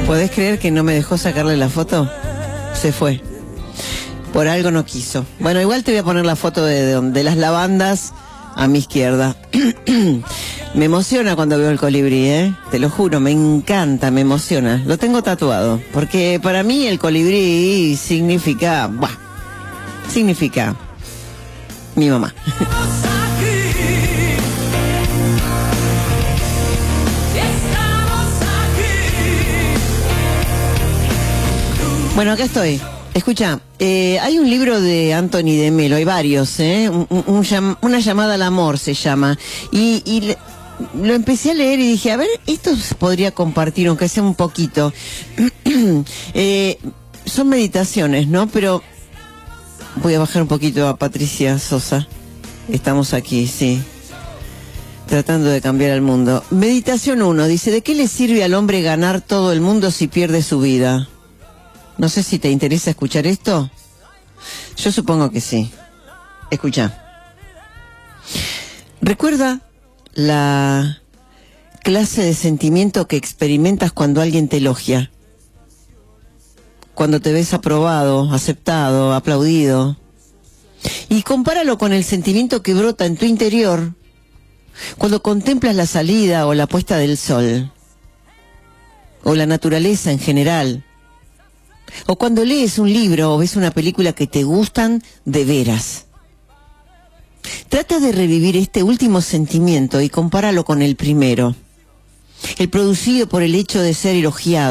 ¿Podés creer que no me dejó sacarle la foto? Se fue. Por algo no quiso. Bueno, igual te voy a poner la foto de las lavandas a mi izquierda. Me emociona cuando veo el colibrí, te lo juro, me encanta, me emociona. Lo tengo tatuado, porque para mí el colibrí significa mi mamá. Bueno, acá estoy. Escucha, hay un libro de Anthony de Melo, hay varios, una llamada al amor se llama, y lo empecé a leer y dije, a ver, esto se podría compartir, aunque sea un poquito. Son meditaciones, ¿no? Pero voy a bajar un poquito a Patricia Sosa. Estamos aquí, sí, tratando de cambiar el mundo. Meditación 1, dice, ¿de qué le sirve al hombre ganar todo el mundo si pierde su vida? No sé si te interesa escuchar esto. Yo supongo que sí. Escucha. Recuerda la clase de sentimiento que experimentas cuando alguien te elogia. Cuando te ves aprobado, aceptado, aplaudido. Y compáralo con el sentimiento que brota en tu interior cuando contemplas la salida o la puesta del sol. O la naturaleza en general. O cuando lees un libro o ves una película que te gustan de veras. Trata de revivir este último sentimiento y compáralo con el primero, el producido por el hecho de ser elogiado.